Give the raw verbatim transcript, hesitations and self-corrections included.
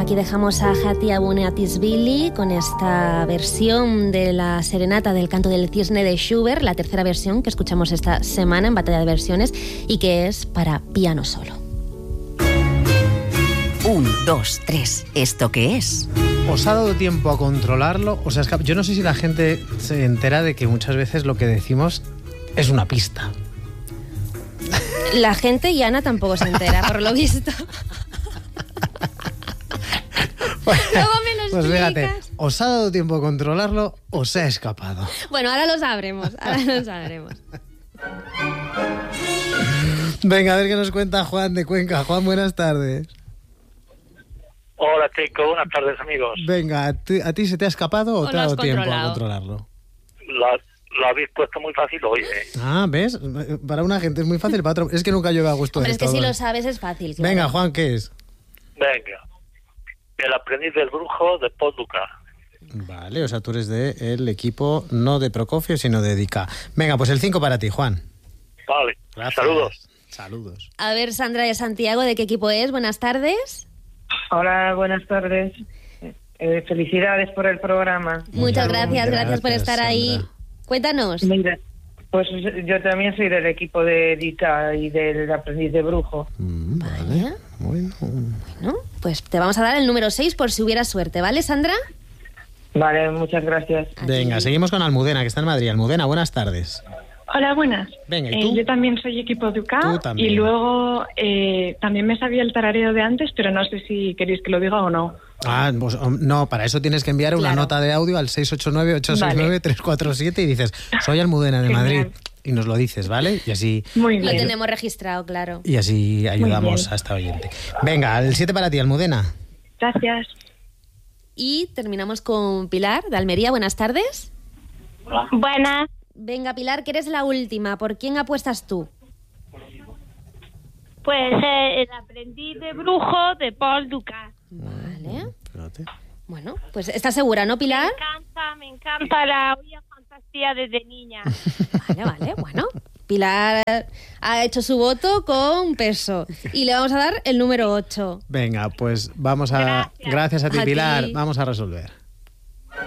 aquí dejamos a Hati Abuneatisvili con esta versión de la serenata del canto del cisne de Schubert, la tercera versión que escuchamos esta semana en Batalla de Versiones y que es para piano solo. Un, dos, tres. ¿Esto qué es? ¿Os ha dado tiempo a controlarlo? O sea, es que yo no sé si la gente se entera de que muchas veces lo que decimos es una pista. La gente y Ana tampoco se entera, por lo visto. Bueno, Luego me lo pues fíjate, explicas. ¿os ha dado tiempo a controlarlo o se ha escapado? Bueno, ahora lo sabremos, ahora lo sabremos. Venga, a ver qué nos cuenta Juan de Cuenca. Juan, buenas tardes. Hola, chicos. Buenas tardes, amigos. Venga, ¿a ti, a ti se te ha escapado o, ¿O te lo ha has dado tiempo a controlado? controlarlo? Lo, lo habéis puesto muy fácil hoy, ¿eh? Ah, ¿ves? Para una gente es muy fácil, para otra... Es que nunca llueve a gusto Hombre, de es que esto, si ¿no? lo sabes es fácil. Claro. Venga, Juan, ¿qué es? Venga. El aprendiz del brujo de Paul Dukas. Vale, o sea, tú eres del equipo no de Prokofiev, sino de Dika. Venga, pues el cinco para ti, Juan. Vale. Gracias. Saludos. Saludos. A ver, Sandra de Santiago, ¿de qué equipo es? Buenas tardes. Hola, buenas tardes. Eh, felicidades por el programa. Muchas Muy gracias, bien, gracias por gracias, estar ahí. Sandra. Cuéntanos. Mira, pues yo también soy del equipo de Dika y del aprendiz de brujo. Mm, Vaya. vale. Bueno. Bueno, pues te vamos a dar el número seis por si hubiera suerte, ¿vale, Sandra? Vale, muchas gracias. A Venga, ti. seguimos con Almudena, que está en Madrid. Almudena, buenas tardes. Hola, buenas. Venga, ¿y Eh, tú? yo también soy equipo de U C A Tú también. y luego eh, también me sabía el tarareo de antes, pero no sé si queréis que lo diga o no. Ah, pues, um, no, para eso tienes que enviar una Claro. nota de audio al seis ocho nueve, ocho seis nueve, tres cuatro siete y dices, soy Almudena de Genial. Madrid. Y nos lo dices, ¿vale? Y así, Muy Lo bien. tenemos registrado, claro. y así ayudamos bien. a esta oyente. Venga, el siete para ti, Almudena. Gracias. Y terminamos con Pilar de Almería. Buenas tardes. Buenas, Venga, Pilar, que eres la última. ¿Por quién apuestas tú? pues eh, el aprendiz de brujo de Paul Dukas. Vale. Espérate. Bueno, pues ¿estás segura, no, Me Pilar? encanta, me encanta, la oía fantasía desde niña. Vale, vale, bueno. Pilar ha hecho su voto con peso. Y le vamos a dar el número ocho. Venga, pues vamos a... Gracias. Gracias a ti, A Pilar. ti. Vamos a resolver.